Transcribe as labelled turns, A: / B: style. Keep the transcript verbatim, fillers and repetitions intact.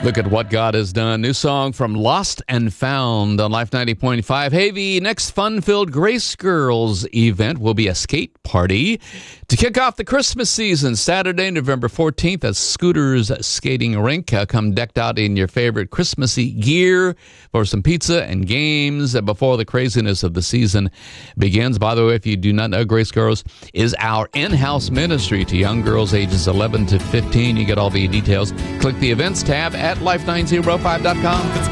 A: Look at what God has done. New song from Lost and Found on Life ninety point five. Hey, the next fun-filled Grace Girls event will be a skate party to kick off the Christmas season. Saturday, November fourteenth at Scooters Skating Rink. Uh, come decked out in your favorite Christmassy gear for some pizza and games before the craziness of the season begins. By the way, if you do not know, Grace Girls is our in-house ministry to young girls ages eleven to fifteen. You get all the details. Click the events tab at life nine oh five dot com.